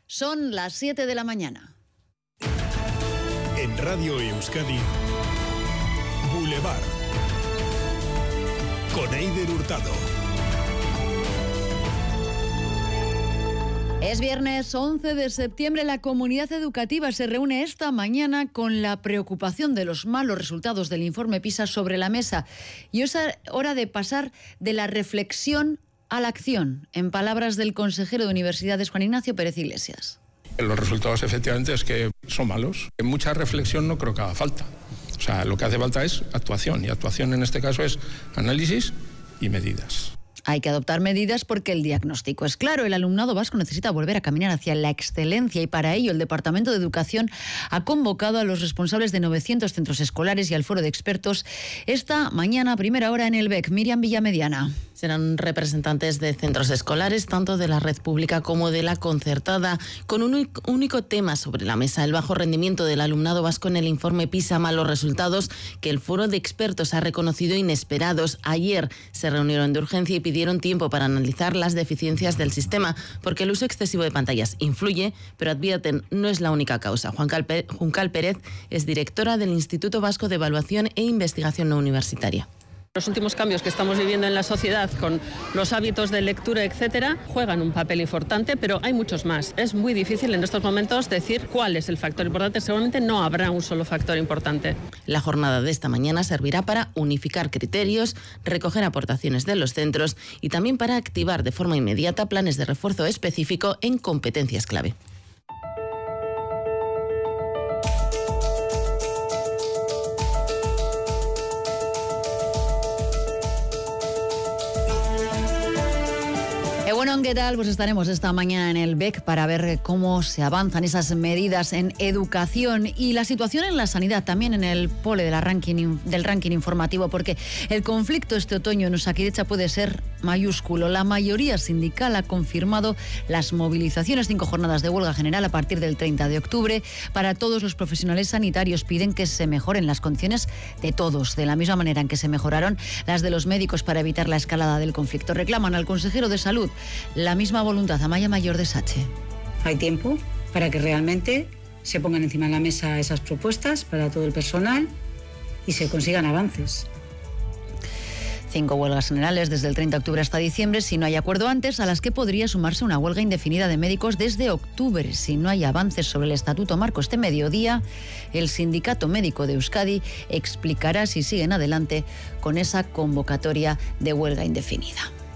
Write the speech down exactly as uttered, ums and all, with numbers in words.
Son las siete de la mañana. En Radio Euskadi, Boulevard, con Eider Hurtado. Es viernes once de septiembre. La comunidad educativa se reúne esta mañana con la preocupación de los malos resultados del informe PISA sobre la mesa. Y es hora de pasar de la reflexión a la acción, en palabras del consejero de Universidades, Juan Ignacio Pérez Iglesias. Los resultados efectivamente es que son malos. Mucha reflexión no creo que haga falta. O sea, lo que hace falta es actuación, y actuación en este caso es análisis y medidas. Hay que adoptar medidas porque el diagnóstico es claro. El alumnado vasco necesita volver a caminar hacia la excelencia y para ello el Departamento de Educación ha convocado a los responsables de novecientos centros escolares y al foro de expertos esta mañana a primera hora en el B E C. Miriam Villamediana. Serán representantes de centros escolares, tanto de la red pública como de la concertada, con un único tema sobre la mesa: el bajo rendimiento del alumnado vasco en el informe PISA, malos resultados que el foro de expertos ha reconocido inesperados. Ayer se reunieron de urgencia y pidieron tiempo para analizar las deficiencias del sistema, porque el uso excesivo de pantallas influye, pero advierten, no es la única causa. Juncal Pérez es directora del Instituto Vasco de Evaluación e Investigación No Universitaria. Los últimos cambios que estamos viviendo en la sociedad con los hábitos de lectura, etcétera, juegan un papel importante, pero hay muchos más. Es muy difícil en estos momentos decir cuál es el factor importante. Seguramente no habrá un solo factor importante. La jornada de esta mañana servirá para unificar criterios, recoger aportaciones de los centros y también para activar de forma inmediata planes de refuerzo específico en competencias clave. Bueno, ¿qué tal? Pues estaremos esta mañana en el B E C para ver cómo se avanzan esas medidas en educación y la situación en la sanidad, también en el pole de la ranking, del ranking informativo, porque el conflicto este otoño en Osakidetza puede ser mayúsculo. La mayoría sindical ha confirmado las movilizaciones, cinco jornadas de huelga general a partir del treinta de octubre. Para todos los profesionales sanitarios piden que se mejoren las condiciones de todos, de la misma manera en que se mejoraron las de los médicos para evitar la escalada del conflicto. Reclaman al consejero de Salud la misma voluntad. Amaya Mayor de Sache. Hay tiempo para que realmente se pongan encima de la mesa esas propuestas para todo el personal y se consigan avances. Cinco huelgas generales desde el treinta de octubre hasta diciembre, si no hay acuerdo antes, a las que podría sumarse una huelga indefinida de médicos desde octubre. Si no hay avances sobre el Estatuto Marco este mediodía, el Sindicato Médico de Euskadi explicará si siguen adelante con esa convocatoria de huelga indefinida.